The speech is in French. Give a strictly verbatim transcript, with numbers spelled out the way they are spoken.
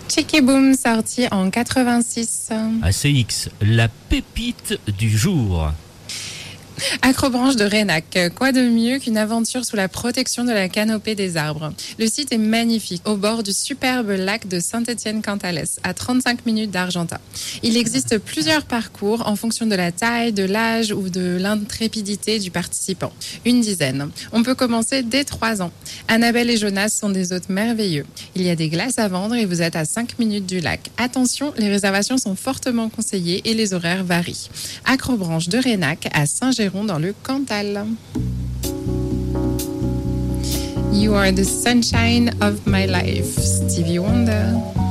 Chicky Boom, sorti en quatre-vingt-six. A C X, la pépite du jour. Acrobranche de Raynac, quoi de mieux qu'une aventure sous la protection de la canopée des arbres. Le site est magnifique, au bord du superbe lac de Saint-Étienne-Cantalès, à trente-cinq minutes d'Argentat. Il existe plusieurs parcours en fonction de la taille, de l'âge ou de l'intrépidité du participant. Une dizaine. On peut commencer dès trois ans. Annabelle et Jonas sont des hôtes merveilleux. Il y a des glaces à vendre et vous êtes à cinq minutes du lac. Attention, les réservations sont fortement conseillées et les horaires varient. Acrobranche de Raynac à Saint-Géron dans le Cantal. You are the sunshine of my life, Stevie Wonder.